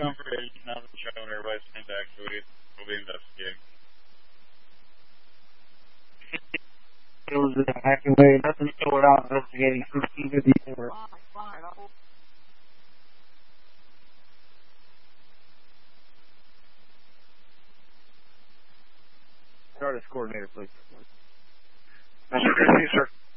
confirmation on the show and everybody's contact, so we'll be investigating. It was acting way nothing to sort out investigating 1654. Stardust coordinator, please. Mr. Christie, sir.